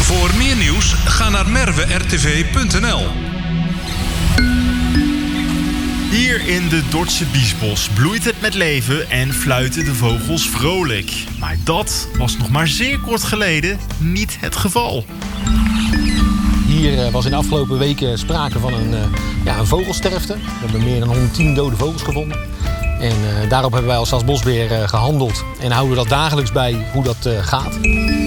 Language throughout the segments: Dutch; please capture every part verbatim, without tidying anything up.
Voor meer nieuws ga naar merwe r t v punt n l. Hier in de Dordtse Biesbos bloeit het met leven en fluiten de vogels vrolijk. Maar dat was nog maar zeer kort geleden niet het geval. Hier was in de afgelopen weken sprake van een, ja, een vogelsterfte. We hebben meer dan honderdtien dode vogels gevonden. En uh, daarop hebben wij als Staatsbosbeheer uh, gehandeld. En houden we dat dagelijks bij hoe dat uh, gaat.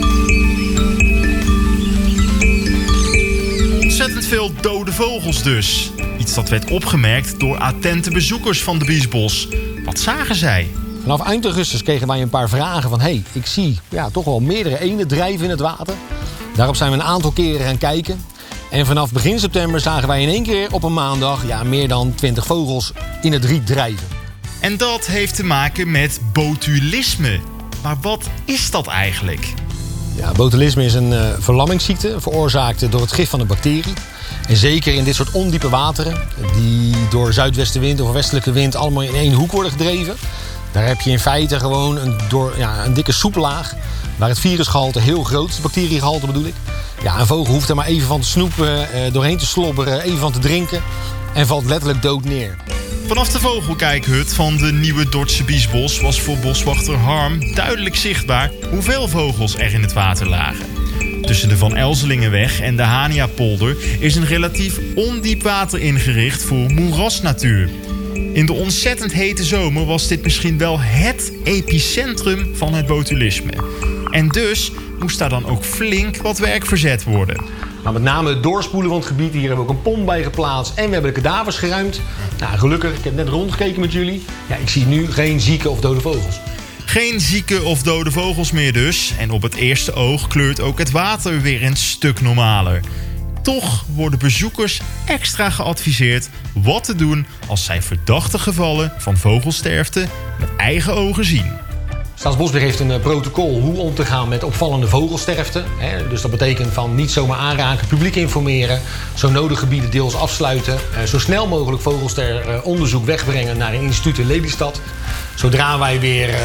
Ontzettend veel dode vogels dus. Iets dat werd opgemerkt door attente bezoekers van de Biesbos. Wat zagen zij? Vanaf eind augustus kregen wij een paar vragen van... hé, hey, ik zie ja, toch wel meerdere eenden drijven in het water. Daarop zijn we een aantal keren gaan kijken. En vanaf begin september zagen wij in één keer op een maandag... ja, meer dan twintig vogels in het riet drijven. En dat heeft te maken met botulisme. Maar wat is dat eigenlijk? Ja, botulisme is een uh, verlammingsziekte, veroorzaakt door het gif van een bacterie. En zeker in dit soort ondiepe wateren, die door zuidwestenwind of westelijke wind allemaal in één hoek worden gedreven. Daar heb je in feite gewoon een, door, ja, een dikke soeplaag, waar het virusgehalte heel groot is, het bacteriegehalte bedoel ik. Ja, een vogel hoeft er maar even van te snoepen, uh, doorheen te slobberen, even van te drinken en valt letterlijk dood neer. Vanaf de vogelkijkhut van de nieuwe Dordtse Biesbos was voor boswachter Harm duidelijk zichtbaar hoeveel vogels er in het water lagen. Tussen de Van Elzelingenweg en de Haniapolder is een relatief ondiep water ingericht voor moerasnatuur. In de ontzettend hete zomer was dit misschien wel het epicentrum van het botulisme. En dus moest daar dan ook flink wat werk verzet worden. Maar met name het doorspoelen van het gebied. Hier hebben we ook een pomp bij geplaatst. En we hebben de kadavers geruimd. Nou, gelukkig, ik heb net rondgekeken met jullie. Ja, ik zie nu geen zieke of dode vogels. Geen zieke of dode vogels meer dus. En op het eerste oog kleurt ook het water weer een stuk normaler. Toch worden bezoekers extra geadviseerd wat te doen als zij verdachte gevallen van vogelsterfte met eigen ogen zien. Staatsbosbeheer heeft een protocol hoe om te gaan met opvallende vogelsterfte. Dus dat betekent van niet zomaar aanraken, publiek informeren, zo nodig gebieden deels afsluiten, zo snel mogelijk vogelsteronderzoek wegbrengen naar een instituut in Lelystad. Zodra wij weer uh,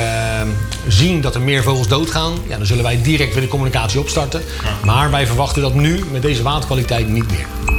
zien dat er meer vogels doodgaan, ja, dan zullen wij direct weer de communicatie opstarten. Maar wij verwachten dat nu met deze waterkwaliteit niet meer.